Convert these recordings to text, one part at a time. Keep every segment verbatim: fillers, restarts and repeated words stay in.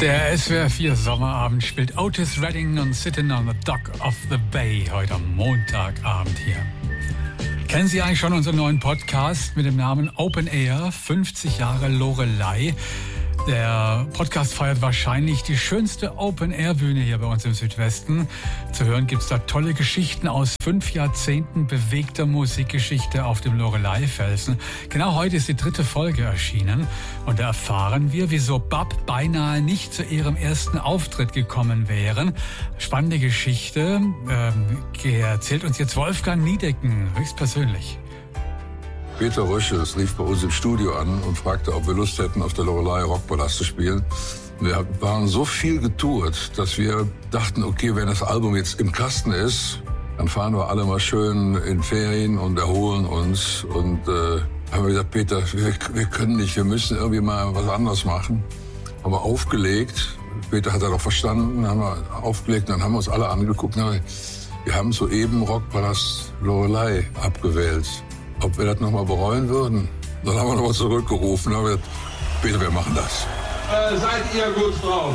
Der S W R vier Sommerabend spielt Otis Redding und Sitting on the Dock of the Bay heute am Montagabend hier. Kennen Sie eigentlich schon unseren neuen Podcast mit dem Namen Open Air, fünfzig Jahre Loreley? Der Podcast feiert wahrscheinlich die schönste Open-Air-Bühne hier bei uns im Südwesten. Zu hören gibt's da tolle Geschichten aus fünf Jahrzehnten bewegter Musikgeschichte auf dem Loreley-Felsen. Genau heute ist die dritte Folge erschienen und da erfahren wir, wieso Bab beinahe nicht zu ihrem ersten Auftritt gekommen wären. Spannende Geschichte ähm, erzählt uns jetzt Wolfgang Niedecken höchstpersönlich. Peter Röschels rief bei uns im Studio an und fragte, ob wir Lust hätten, auf der Loreley Rockpalast zu spielen. Wir waren so viel getourt, dass wir dachten, okay, wenn das Album jetzt im Kasten ist, dann fahren wir alle mal schön in Ferien und erholen uns. Und äh, haben wir gesagt, Peter, wir, wir können nicht, wir müssen irgendwie mal was anderes machen. Haben wir aufgelegt. Peter hat das auch verstanden, haben wir aufgelegt, dann haben wir uns alle angeguckt. Wir, wir haben soeben Rockpalast Loreley abgewählt. Ob wir das nochmal bereuen würden. Dann haben wir nochmal zurückgerufen. Dann haben wir gesagt, Peter, wir machen das. Äh, seid ihr gut drauf?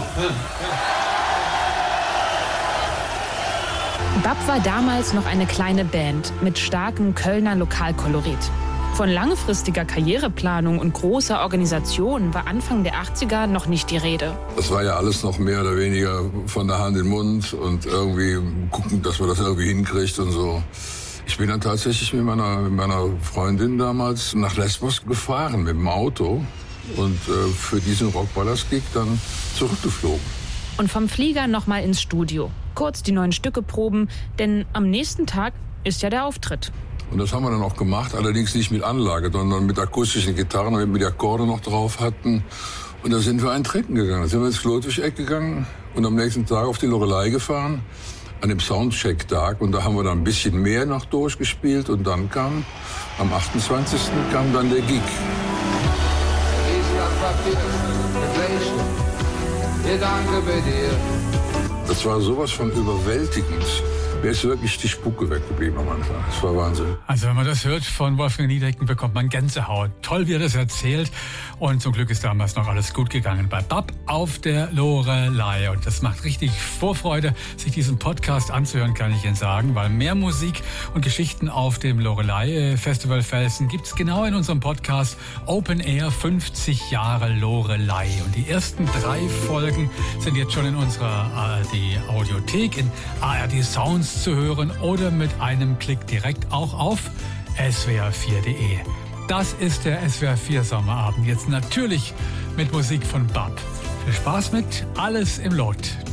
Bab war damals noch eine kleine Band mit starkem Kölner Lokalkolorit. Von langfristiger Karriereplanung und großer Organisation war Anfang der achtziger noch nicht die Rede. Das war ja alles noch mehr oder weniger von der Hand in den Mund und irgendwie gucken, dass man das irgendwie hinkriegt und so. Ich bin dann tatsächlich mit meiner, mit meiner Freundin damals nach Lesbos gefahren mit dem Auto und äh, für diesen Rockpalast-Gig dann zurückgeflogen. Und vom Flieger nochmal ins Studio. Kurz die neuen Stücke proben, denn am nächsten Tag ist ja der Auftritt. Und das haben wir dann auch gemacht, allerdings nicht mit Anlage, sondern mit akustischen Gitarren, damit wir die Akkorde noch drauf hatten. Und da sind wir einen Trinken gegangen. Da sind wir ins Klotwig-Eck gegangen und am nächsten Tag auf die Loreley gefahren. An dem Soundcheck-Tag und da haben wir dann ein bisschen mehr noch durchgespielt und dann kam, am achtundzwanzigsten kam dann der Gig. Das war sowas von überwältigend. Mir ist wirklich die Spucke weggeblieben am Anfang. Das war Wahnsinn. Also wenn man das hört von Wolfgang Niedecken, bekommt man Gänsehaut. Toll, wie er das erzählt. Und zum Glück ist damals noch alles gut gegangen bei Bab auf der Loreley. Und das macht richtig Vorfreude, sich diesen Podcast anzuhören, kann ich Ihnen sagen. Weil mehr Musik und Geschichten auf dem Loreley Festival Felsen gibt's genau in unserem Podcast Open Air fünfzig Jahre Loreley. Und die ersten drei Folgen sind jetzt schon in unserer A R D Audiothek, in A R D Sounds zu hören oder mit einem Klick direkt auch auf S W R vier Punkt de. Das ist der S W R vier Sommerabend. Jetzt natürlich mit Musik von Bab. Viel Spaß mit Alles im Lot.